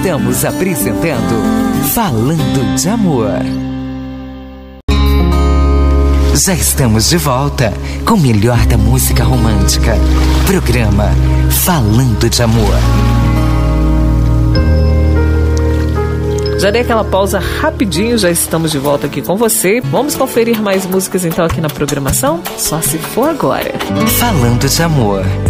Estamos apresentando Falando de Amor. Já estamos de volta com o melhor da música romântica. Programa Falando de Amor. Já dei aquela pausa rapidinho, já estamos de volta aqui com você. Vamos conferir mais músicas então aqui na programação? Só se for agora. Falando de Amor,